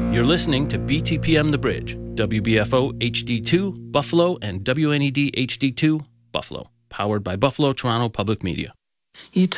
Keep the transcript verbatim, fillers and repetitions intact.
You're listening to B T P M The Bridge, W B F O H D two, Buffalo, and W N E D H D two, Buffalo, powered by Buffalo Toronto Public Media. You